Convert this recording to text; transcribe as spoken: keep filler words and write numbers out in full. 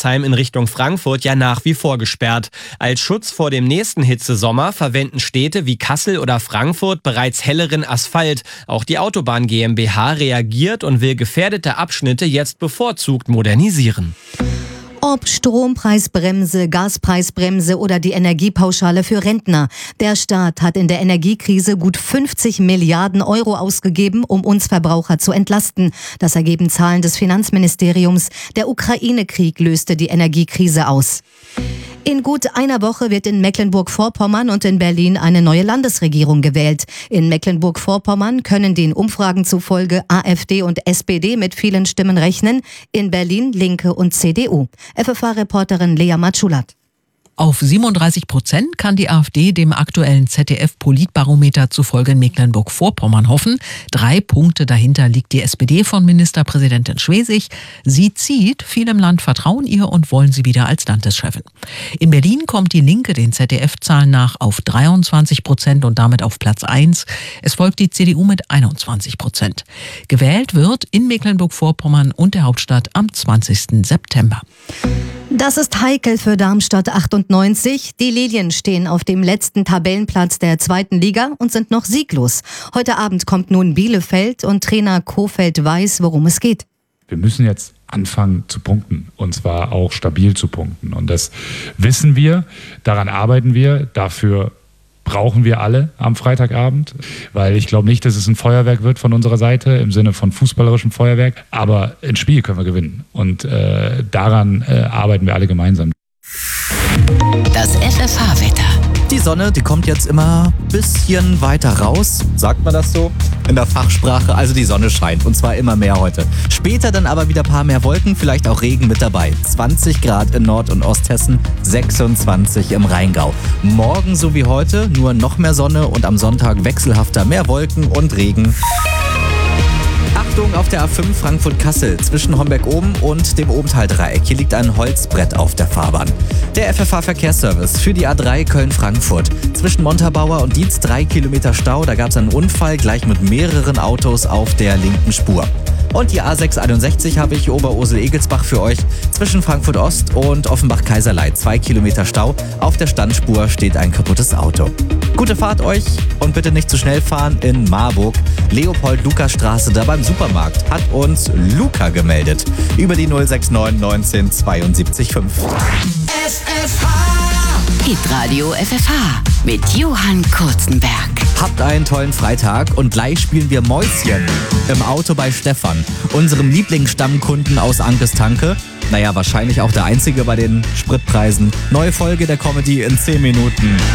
Hildesheim in Richtung Frankfurt ja nach wie vor gesperrt. Als Schutz vor dem nächsten Hitzesommer verwenden Städte wie Kassel oder Frankfurt bereits helleren Asphalt. Auch die Autobahn GmbH reagiert und will gefährdete Abschnitte jetzt bevorzugt modernisieren. Ob Strompreisbremse, Gaspreisbremse oder die Energiepauschale für Rentner. Der Staat hat in der Energiekrise gut fünfzig Milliarden Euro ausgegeben, um uns Verbraucher zu entlasten. Das ergeben Zahlen des Finanzministeriums. Der Ukraine-Krieg löste die Energiekrise aus. In gut einer Woche wird in Mecklenburg-Vorpommern und in Berlin eine neue Landesregierung gewählt. In Mecklenburg-Vorpommern können den Umfragen zufolge AfD und S P D mit vielen Stimmen rechnen, in Berlin Linke und C D U. F F H-Reporterin Lea Matschulat. Auf siebenunddreißig Prozent kann die AfD dem aktuellen Z D F-Politbarometer zufolge in Mecklenburg-Vorpommern hoffen. Drei Punkte dahinter liegt die S P D von Ministerpräsidentin Schwesig. Sie zieht, viele im Land vertrauen ihr und wollen sie wieder als Landeschefin. In Berlin kommt die Linke den Z D F-Zahlen nach auf dreiundzwanzig Prozent und damit auf Platz eins. Es folgt die C D U mit einundzwanzig Prozent. Gewählt wird in Mecklenburg-Vorpommern und der Hauptstadt am zwanzigsten September. Das ist heikel für Darmstadt achtundneunzig. Die Lilien stehen auf dem letzten Tabellenplatz der zweiten Liga und sind noch sieglos. Heute Abend kommt nun Bielefeld und Trainer Kohfeldt weiß, worum es geht. Wir müssen jetzt anfangen zu punkten, und zwar auch stabil zu punkten. Und das wissen wir, daran arbeiten wir, dafür brauchen wir alle am Freitagabend, weil ich glaube nicht, dass es ein Feuerwerk wird von unserer Seite, im Sinne von fußballerischem Feuerwerk, aber ein Spiel können wir gewinnen und äh, daran äh, arbeiten wir alle gemeinsam. Das F F H-Wetter. Die Sonne, die kommt jetzt immer ein bisschen weiter raus, sagt man das so in der Fachsprache. Also die Sonne scheint und zwar immer mehr heute. Später dann aber wieder ein paar mehr Wolken, vielleicht auch Regen mit dabei. zwanzig Grad in Nord- und Osthessen, sechsundzwanzig im Rheingau. Morgen so wie heute, nur noch mehr Sonne und am Sonntag wechselhafter mehr Wolken und Regen. Achtung auf der A fünf Frankfurt-Kassel zwischen Homberg-Oben und dem Obenthal-Dreieck. Hier liegt ein Holzbrett auf der Fahrbahn. Der F F H-Verkehrsservice für die A drei Köln-Frankfurt. Zwischen Montabaur und Dietz drei Kilometer Stau. Da gab es einen Unfall gleich mit mehreren Autos auf der linken Spur. Und die A sechs einundsechzig habe ich Oberursel-Egelsbach für euch. Zwischen Frankfurt Ost und Offenbach-Kaiserlei. Zwei Kilometer Stau. Auf der Standspur steht ein kaputtes Auto. Gute Fahrt euch und bitte nicht zu schnell fahren in Marburg. Leopold-Lukas-Straße, da beim Supermarkt, hat uns Luca gemeldet. Über die null sechs neun neunzehn zweiundsiebzig fünf. F F H. Hitradio F F H mit Johann Kurzenberg. Habt einen tollen Freitag und gleich spielen wir Mäuschen im Auto bei Stefan, unserem Lieblingsstammkunden aus Ankestanke. Naja, wahrscheinlich auch der einzige bei den Spritpreisen. Neue Folge der Comedy in zehn Minuten.